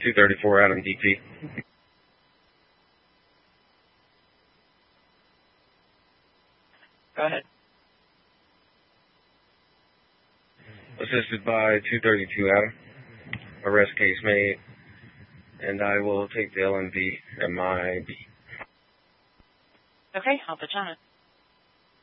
234 Adam DP. Go ahead. Assisted by 232 Adam. Arrest case made. And I will take the LMV at my B. Okay, I'll put you on it.